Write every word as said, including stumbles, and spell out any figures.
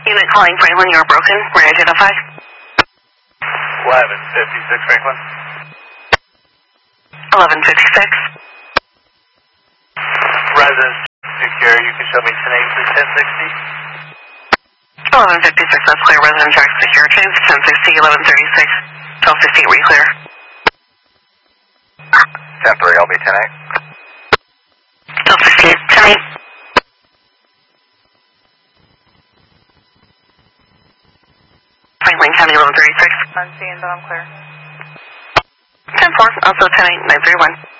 Unit calling Franklin, you are broken. Re-identify. eleven fifty-six Franklin. eleven fifty-six. Residence secure, you can show me ten eighty through ten sixty. eleven fifty-six, that's clear. Resident track secure. Change ten sixty, eleven thirty-six. twelve fifty-eight, re-clear. ten three, I'll be ten eight. twelve fifty-eight, ten eight. Franklin County, eleven thirty-six. Unseen, but I'm clear. ten four, also ten eight, nine three one.